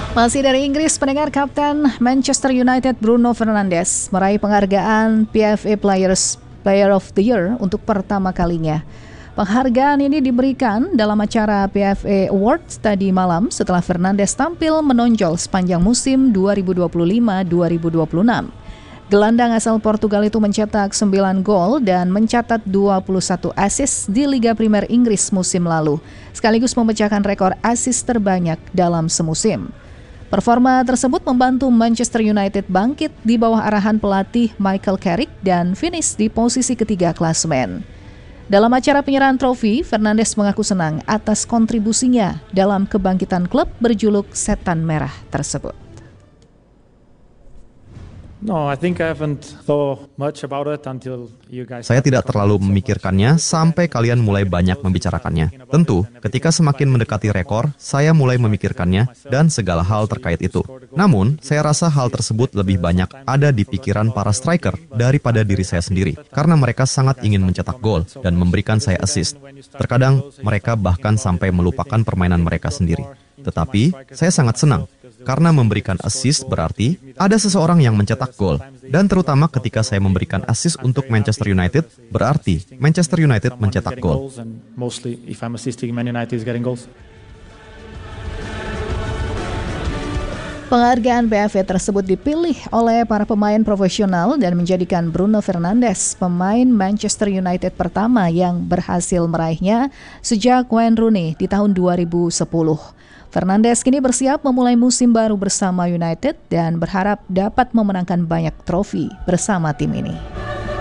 Masih dari Inggris, pendengar, Kapten Manchester United Bruno Fernandes meraih penghargaan PFA Player of the Year untuk pertama kalinya. Penghargaan ini diberikan dalam acara PFA Awards tadi malam setelah Fernandes tampil menonjol sepanjang musim 2025-2026. Gelandang asal Portugal itu mencetak 9 gol dan mencatat 21 assist di Liga Primer Inggris musim lalu, sekaligus memecahkan rekor assist terbanyak dalam semusim. Performa tersebut membantu Manchester United bangkit di bawah arahan pelatih Michael Carrick dan finish di posisi ketiga klasemen. Dalam acara penyerahan trofi, Fernandes mengaku senang atas kontribusinya dalam kebangkitan klub berjuluk Setan Merah tersebut. Saya tidak terlalu memikirkannya sampai kalian mulai banyak membicarakannya. Tentu, ketika semakin mendekati rekor, saya mulai memikirkannya dan segala hal terkait itu. Namun, saya rasa hal tersebut lebih banyak ada di pikiran para striker daripada diri saya sendiri, karena mereka sangat ingin mencetak gol dan memberikan saya assist. Terkadang, mereka bahkan sampai melupakan permainan mereka sendiri. Tetapi, saya sangat senang. Karena memberikan assist berarti ada seseorang yang mencetak gol. Dan terutama ketika saya memberikan assist untuk Manchester United, berarti Manchester United mencetak gol. Penghargaan PFA tersebut dipilih oleh para pemain profesional dan menjadikan Bruno Fernandes pemain Manchester United pertama yang berhasil meraihnya sejak Wayne Rooney di tahun 2010. Fernandes kini bersiap memulai musim baru bersama United dan berharap dapat memenangkan banyak trofi bersama tim ini.